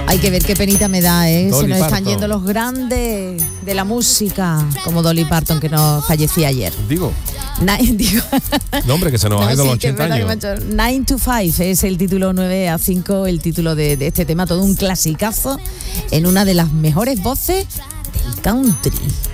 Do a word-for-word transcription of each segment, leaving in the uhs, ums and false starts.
Hay que ver qué penita me da, ¿eh? Dolly Se nos Parton. están yendo los grandes de la música, como Dolly Parton, que nos fallecía ayer. Digo. Ni- digo, No, hombre, que se nos no, ha ido sí, los que es ochenta verdad que años. me ha hecho- Nine to Five es el título, nueve a cinco, el título de, de este tema, todo un clasicazo en una de las mejores voces del country.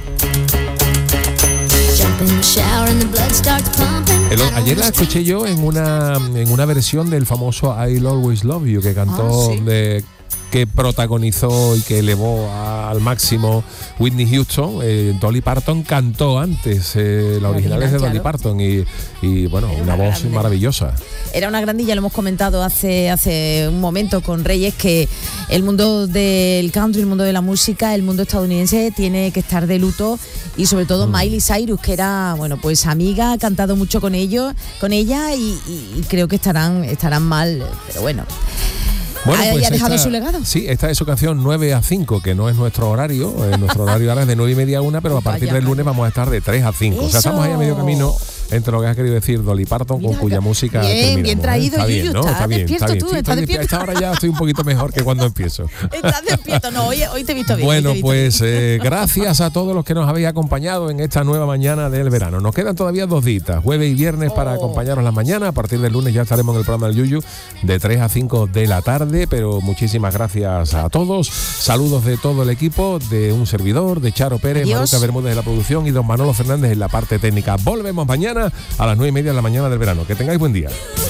El- ayer la escuché yo en una en una versión del famoso I'll Always Love You que cantó, Ah, sí. de, que protagonizó y que elevó a- al máximo Whitney Houston. eh, Dolly Parton cantó antes, eh, la original es de original, Dolly claro. Parton y, y bueno, Era una una voz grande. maravillosa. Era una grandilla, lo hemos comentado hace, hace un momento con Reyes, que el mundo del country, el mundo de la música, el mundo estadounidense tiene que estar de luto, y sobre todo Mm. Miley Cyrus, que era, bueno, pues amiga, ha cantado mucho con ellos, con ella y, y- y creo que estarán, estarán mal, pero bueno. Bueno, ¿Ha- pues ha dejado esta- su legado? Sí, esta es su canción nueve a cinco, que no es nuestro horario. eh, nuestro horario ahora es de nueve y media a una, pero a partir Vaya, del lunes vaya. vamos a estar de tres a cinco. O sea, Eso. estamos ahí a medio camino entre lo que ha querido decir Dolly Parton, Mira, con cuya música bien, terminamos. bien ¿eh? traído, Está bien, Yuyu, ¿no? está Está bien, despierto está bien. tú, Sí, estás estoy despierto. A esta hora ya estoy un poquito mejor que cuando empiezo. Estás despierto, no, hoy, hoy te he visto bien. hoy Bueno, te he visto pues bien. eh, gracias a todos los que nos habéis acompañado en esta nueva mañana del verano. Nos quedan todavía dos días, jueves y viernes, para Oh. acompañaros las mañanas. A partir del lunes ya estaremos en el programa del Yuyu de tres a cinco de la tarde, pero muchísimas gracias a todos. Saludos de todo el equipo, de un servidor, de Charo Pérez, Adiós. Maruca Bermúdez en la producción y don Manolo Fernández en la parte técnica. Volvemos mañana a las nueve y media de la mañana del verano. Que tengáis buen día.